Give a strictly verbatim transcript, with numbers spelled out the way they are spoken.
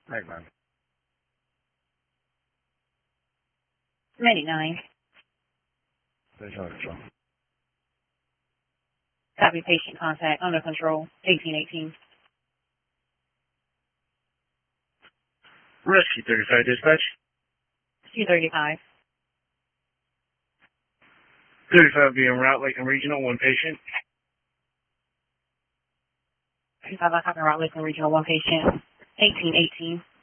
Right, man. eighty-nine. There's no control. Copy patient contact under control. eighteen eighteen. Rescue thirty-five dispatch. two thirty-five. thirty-five being route Lakeland Regional, one patient. thirty-five, I copy route Lakeland Regional, one patient. eighteen eighteen.